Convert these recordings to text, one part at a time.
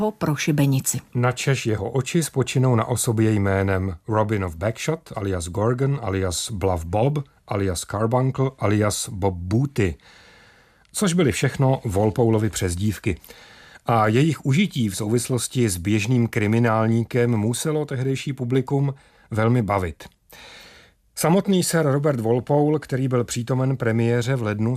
pro šibenici. Načež jeho oči spočinou na osobě jménem Robin of Bagshot, alias Gorgon, alias Bluff Bob, alias Carbuncle, alias Bob Booty, což byly všechno Walpoleovy přezdívky. A jejich užití v souvislosti s běžným kriminálníkem muselo tehdejší publikum velmi bavit. Samotný sir Robert Walpole, který byl přítomen premiéře v lednu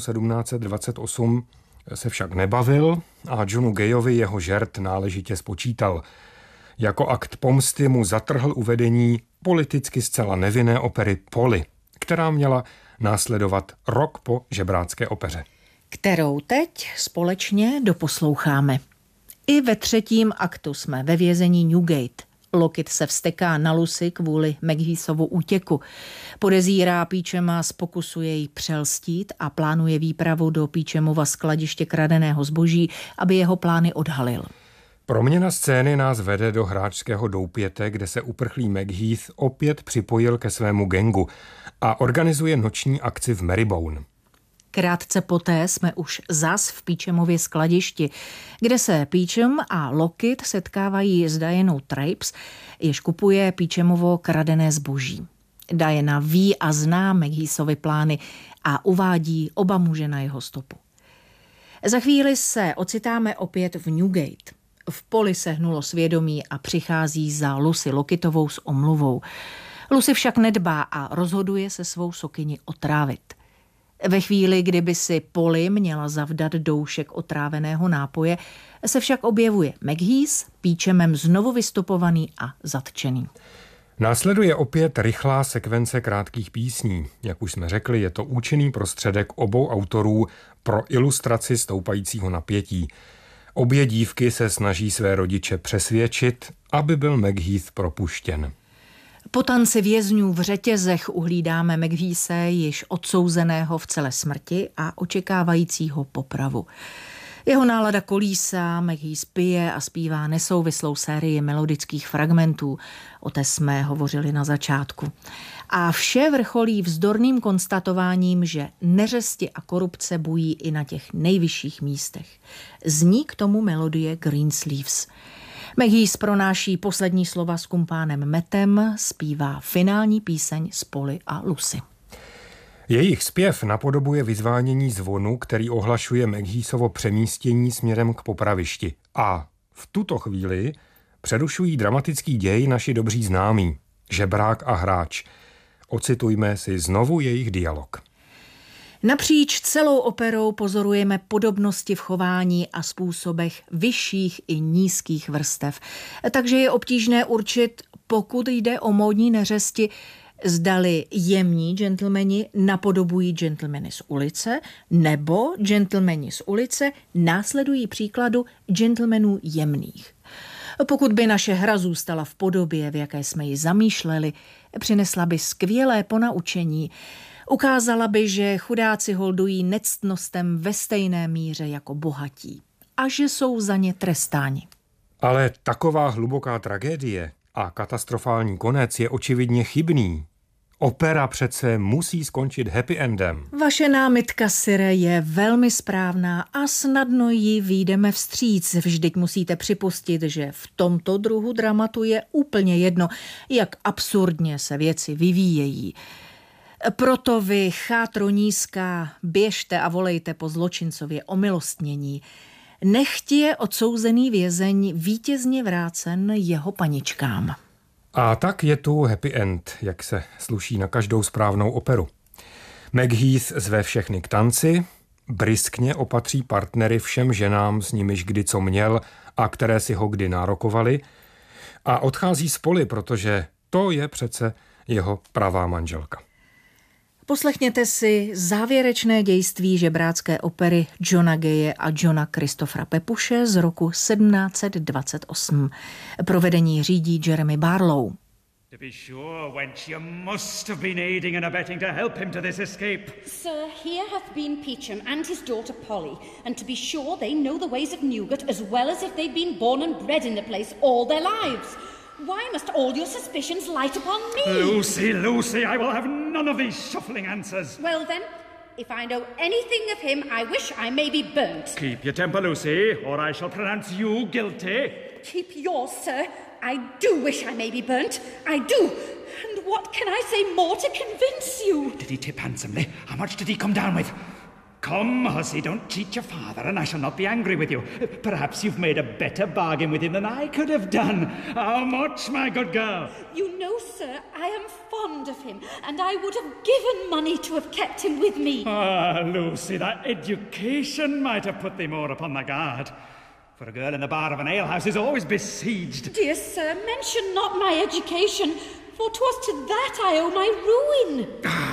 1728, se však nebavil a Johnu Gayovi jeho žert náležitě spočítal. Jako akt pomsty mu zatrhl uvedení politicky zcela nevinné opery Polly, která měla následovat rok po žebrácké opeře. Kterou teď společně doposloucháme. I ve třetím aktu jsme ve vězení Newgate. Lockit se vzteká na Lucy kvůli Macheatheovu útěku. Podezírá Peachama z pokusu jej přelstít a plánuje výpravu do Peachamova skladiště kradeného zboží, aby jeho plány odhalil. Proměna scény nás vede do hráčského doupěte, kde se uprchlý Macheath opět připojil ke svému gangu a organizuje noční akci v Marybone. Krátce poté jsme už zas v Peachamově skladišti, kde se Peacham a Lockit setkávají s Dianou Trapes, jež kupuje Peachamovo kradené zboží. Diana ví a zná Macheatheovy plány a uvádí oba muže na jeho stopu. Za chvíli se ocitáme opět v Newgate. V Polly se hnulo svědomí a přichází za Lucy Lockitovou s omluvou. Lucy však nedbá a rozhoduje se svou sokyni otrávit. Ve chvíli, kdyby si Polly měla zavdat doušek otráveného nápoje, se však objevuje Macheath, Peachamem znovu vystopovaný a zatčený. Následuje opět rychlá sekvence krátkých písní. Jak už jsme řekli, je to účinný prostředek obou autorů pro ilustraci stoupajícího napětí. Obě dívky se snaží své rodiče přesvědčit, aby byl Macheath propuštěn. Po tanci vězňů v řetězech uhlídáme Macheathe, již odsouzeného v celé smrti a očekávajícího popravu. Jeho nálada kolísá, Macheath pije a zpívá nesouvislou sérii melodických fragmentů. O té jsme hovořili na začátku. A vše vrcholí vzdorným konstatováním, že neřesti a korupce bují i na těch nejvyšších místech. Zní k tomu melodie Greensleeves. Macheath pronáší poslední slova s kumpánem Mattem, zpívá finální píseň z Polly a Lucy. Jejich zpěv napodobuje vyzvánění zvonu, který ohlašuje Macheatheovo přemístění směrem k popravišti. A v tuto chvíli přerušují dramatický děj naši dobří známí, žebrák a hráč. Ocitujme si znovu jejich dialog. Napříč celou operou pozorujeme podobnosti v chování a způsobech vyšších i nízkých vrstev. Takže je obtížné určit, pokud jde o módní neřesti, zdali jemní gentlemani napodobují gentlemany z ulice, nebo gentlemani z ulice následují příkladu gentlemanů jemných. Pokud by naše hra zůstala v podobě, v jaké jsme ji zamýšleli, přinesla by skvělé ponaučení. Ukázala by, že chudáci holdují nectnostem ve stejné míře jako bohatí a že jsou za ně trestáni. Ale taková hluboká tragédie a katastrofální konec je očividně chybný. Opera přece musí skončit happy endem. Vaše námitka, sire, je velmi správná a snadno ji vyjdeme vstříc. Vždyť musíte připustit, že v tomto druhu dramatu je úplně jedno, jak absurdně se věci vyvíjejí. Proto vy, chátro nízká, běžte a volejte po zločincově omilostnění. Nechť je odsouzený vězeň vítězně vrácen jeho paničkám. A tak je tu happy end, jak se sluší na každou správnou operu. Macheath zve všechny k tanci, briskně opatří partnery všem ženám, s nimiž kdy co měl a které si ho kdy nárokovali, a odchází z Polly, protože to je přece jeho pravá manželka. Poslechněte si závěrečné dějství žebrácké opery Johna Gaye a Johna Christophera Pepuše z roku 1728. Provedení řídí Jeremy Barlow. To be sure, wench, you must have been aiding and abetting to help him to this escape. Sir, here hath been Peacham and his daughter Polly, and to be sure they know the ways of Newgate as well as if they'd been born and bred in the place all their lives. Why must all your suspicions light upon me? Lucy, Lucy, I will have none of these shuffling answers. Well then, if I know anything of him, I wish I may be burnt. Keep your temper, Lucy, or I shall pronounce you guilty. keep yours, sir. I do wish I may be burnt. I do. And what can I say more to convince you? Did he tip handsomely? How much did he come down with? Come, hussy, don't cheat your father, and I shall not be angry with you. Perhaps you've made a better bargain with him than I could have done. How much, my good girl? You know, sir, I am fond of him, and I would have given money to have kept him with me. Ah, Lucy, that education might have put thee more upon the guard. For a girl in the bar of an alehouse is always besieged. Dear sir, mention not my education, for 'twas to that I owe my ruin.